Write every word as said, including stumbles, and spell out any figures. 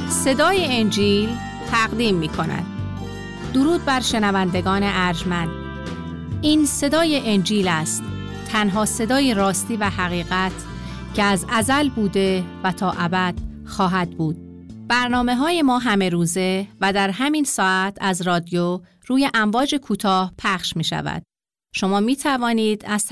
صدای انجیل تقدیم می کند. درود بر شنوندگان ارجمند. این صدای انجیل است، تنها صدای راستی و حقیقت که از ازل بوده و تا ابد خواهد بود. برنامه های ما همه روزه و در همین ساعت از رادیو روی امواج کوتاه پخش می شود. شما می توانید از